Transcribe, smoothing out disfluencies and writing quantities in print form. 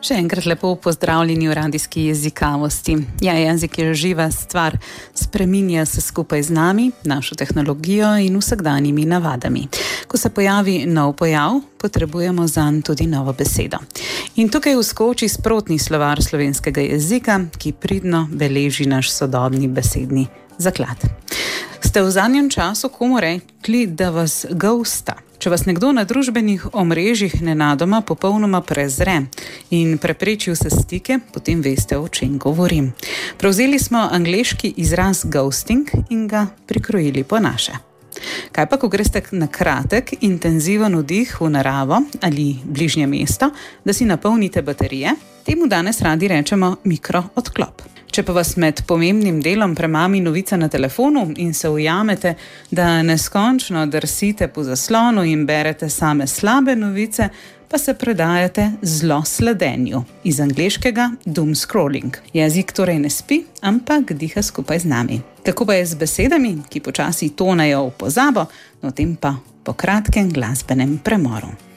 Še enkrat lepo pozdravljeni v radijski jezikavosti. Ja, jezik je živa stvar, spreminja se skupaj z nami, našo tehnologijo in vsakdanjimi navadami. Ko se pojavi nov pojav, potrebujemo zanj tudi novo besedo. In tukaj vskoči sprotni slovar slovenskega jezika, ki pridno beleži naš sodobni besedni zaklad. Ste v zadnjem času komu rekli, da vas ghosta? Če vas nekdo na družbenih omrežjih nenadoma popolnoma prezre in prepreči vse stike, potem veste, o čem govorim. Prevzeli smo angleški izraz ghosting in ga prikrojili po naše. Kaj pa, ko greste na kratek, intenziven vdih v naravo ali bližnje mesto, da si napolnite baterije? Temu danes radi rečemo mikroodklop. Če pa vas med pomembnim delom premami novica na telefonu in se ujamete, da neskončno drsite po zaslonu in berete same slabe novice, pa se predajate zlosledenju. Iz angleškega doom scrolling. Jezik torej ne spi, ampak diha skupaj z nami. Kako pa je z besedami, ki počasi tonejo v pozabo, no tem pa po kratkem glasbenem premoru.